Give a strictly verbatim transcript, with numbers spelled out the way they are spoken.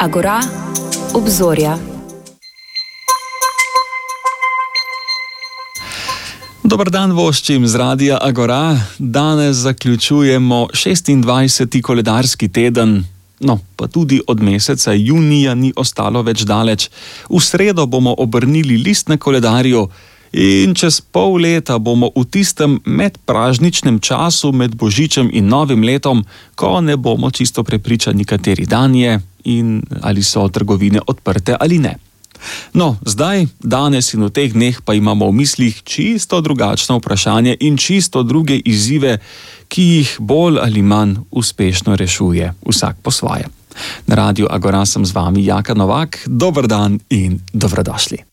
Agora, obzorja. Dober dan voščim z Radia Agora. Danes zaključujemo šestindvajseti koledarski teden, no, pa tudi od meseca junija ni ostalo več daleč. V sredo bomo obrnili list na koledarju in čez pol leta bomo v tistem medpražničnem času med Božičem in Novim letom, ko ne bomo čisto prepričani, kateri dan je in ali so trgovine odprte ali ne. No, zdaj, danes in v teh dneh pa imamo v mislih čisto drugačno vprašanje in čisto druge izzive, ki jih bolj ali manj uspešno rešuje vsak po svoje. Na Radiu Agora sem z vami Jaka Novak. Dober dan in dobrodošli.